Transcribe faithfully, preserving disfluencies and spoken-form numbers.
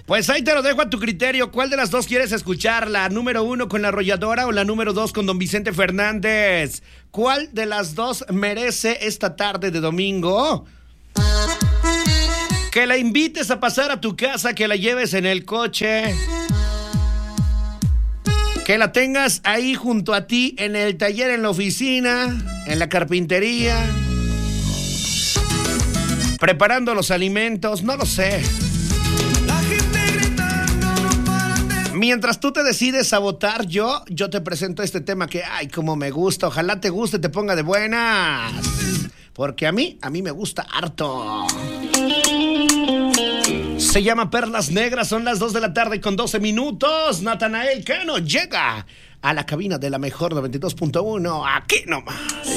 Pues ahí te lo dejo a tu criterio. ¿Cuál de las dos quieres escuchar? ¿La número uno con la arrolladora o la número dos con don Vicente Fernández? ¿Cuál de las dos merece esta tarde de domingo? Que la invites a pasar a tu casa, que la lleves en el coche, que la tengas ahí junto a ti en el taller, en la oficina, en la carpintería, preparando los alimentos, no lo sé. Mientras tú te decides a votar, yo, yo te presento este tema que, ay, cómo me gusta. Ojalá te guste, te ponga de buenas. Porque a mí, a mí me gusta harto. Se llama Perlas Negras, son las dos de la tarde con doce minutos. Natanael Cano llega a la cabina de la mejor noventa y dos punto uno. Aquí nomás.